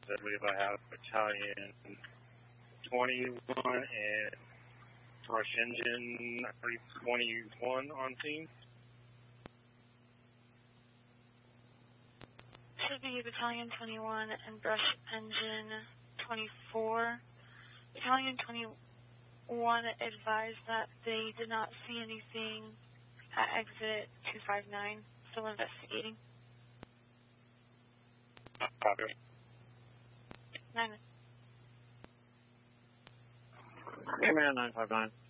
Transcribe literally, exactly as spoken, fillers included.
I believe I have Battalion twenty-one and Brush Engine twenty-one on scene. Should be Battalion twenty-one and Brush Engine twenty-four. Battalion twenty-one advised that they did not see anything at exit two five nine. Still investigating. Copy. Nine. Command nine five nine.